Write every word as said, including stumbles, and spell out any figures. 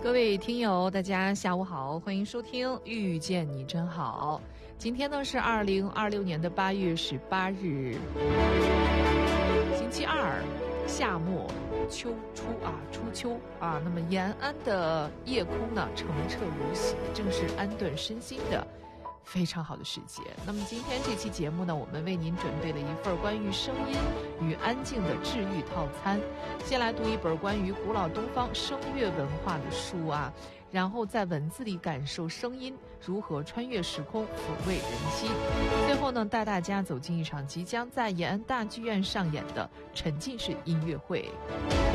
各位听友，大家下午好，欢迎收听《遇见你真好》。今天呢是二零二六年的八月十八日，星期二，夏末秋初啊，初秋啊。那么延安的夜空呢，澄澈如洗，正是安顿身心的非常好的时节。那么今天这期节目呢，我们为您准备了一份关于声音与安静的治愈套餐。先来读一本关于古老东方声乐文化的书啊，然后在文字里感受声音如何穿越时空，抚慰人心。最后呢，带大家走进一场即将在延安大剧院上演的沉浸式音乐会。